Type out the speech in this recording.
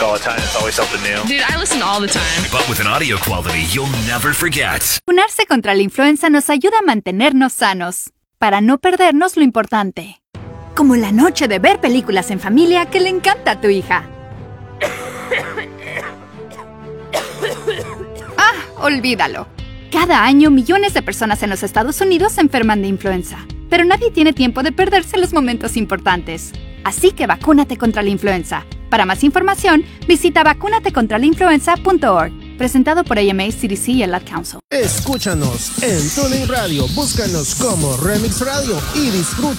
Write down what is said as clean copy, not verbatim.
all the time. It's always something new. Dude, I listen all the time. But with an audio quality you'll never forget. Vacunarse contra la influenza nos ayuda a mantenernos sanos, para no perdernos lo importante. Como la noche de ver películas en familia que le encanta a tu hija. Olvídalo. Cada año millones de personas en los Estados Unidos se enferman de influenza, pero nadie tiene tiempo de perderse los momentos importantes. Así que vacúnate contra la influenza. Para más información, visita vacunatecontralainfluenza.org. Presentado por AMA, CDC y el Ad Council. Escúchanos en TuneIn Radio. Búscanos como Remix Radio y disfruta